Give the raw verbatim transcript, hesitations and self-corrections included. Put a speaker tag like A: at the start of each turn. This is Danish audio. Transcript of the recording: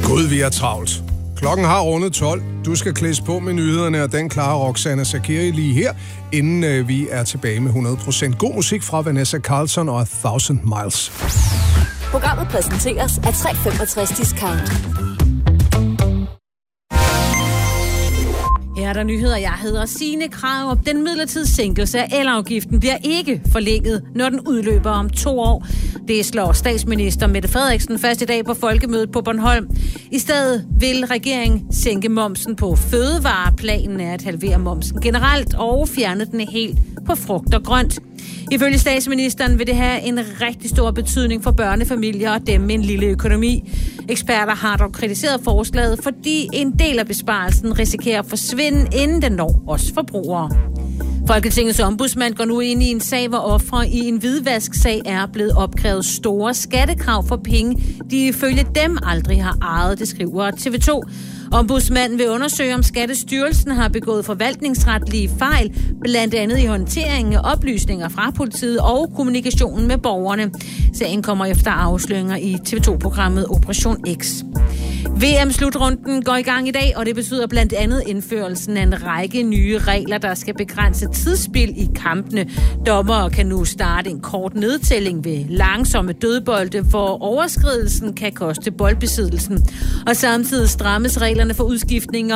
A: Gud, vi er travlt. Klokken har rundet tolv. Du skal klædes på med nyhederne, og den klarer Roxanne Zakiri lige her, inden øh, vi er tilbage med hundrede procent god musik fra Vanessa Carlton og Thousand Miles.
B: Programmet præsenteres af tre femogtres Discount.
C: Her er der nyheder. Jeg hedder Signe Krarup. Den midlertidige sænkelse af elafgiften bliver ikke forlænget, når den udløber om to år. Det slår statsminister Mette Frederiksen fast i dag på Folkemødet på Bornholm. I stedet vil regeringen sænke momsen på fødevarer. Planen er at halvere momsen generelt og fjerne den helt på frugt og grønt. Ifølge statsministeren vil det have en rigtig stor betydning for børnefamilier og dem med en lille økonomi. Eksperter har dog kritiseret forslaget, fordi en del af besparelsen risikerer at forsvinde, inden den når os forbrugere. Folketingets ombudsmand går nu ind i en sag, hvor ofre i en hvidvasksag er blevet opkrævet store skattekrav for penge, de ifølge dem aldrig har ejet, det skriver T V to. Ombudsmanden vil undersøge, om Skattestyrelsen har begået forvaltningsretlige fejl, blandt andet i håndteringen af oplysninger fra politiet og kommunikationen med borgerne. Sagen kommer efter afsløringer i T V to-programmet Operation X. V M-slutrunden går i gang i dag, og det betyder blandt andet indførelsen af en række nye regler, der skal begrænse tidsspil i kampene. Dommere kan nu starte en kort nedtælling ved langsomme dødbolde, hvor overskridelsen kan koste boldbesiddelsen. Og samtidig strammes reglerne for udskiftning